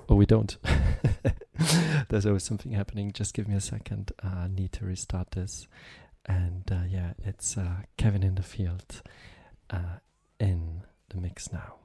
or we don't. There's always something happening. Just give me a second. I need to restart this. And yeah, it's Kevin in the Field in the mix now.